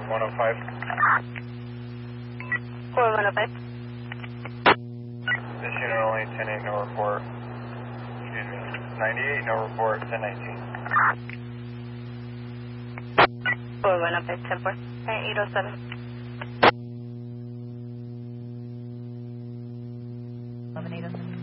105. 4105. This unit only 10-8, no report. Excuse me, 98, no report, 1019. 4105, 10-4. 807. 11-807.